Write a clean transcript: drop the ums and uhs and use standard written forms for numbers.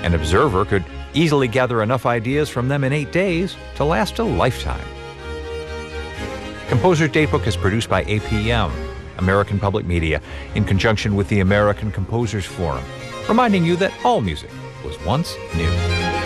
An observer could easily gather enough ideas from them in 8 days to last a lifetime. Composer's Datebook is produced by APM, American Public Media, in conjunction with the American Composers Forum, reminding you that all music was once new.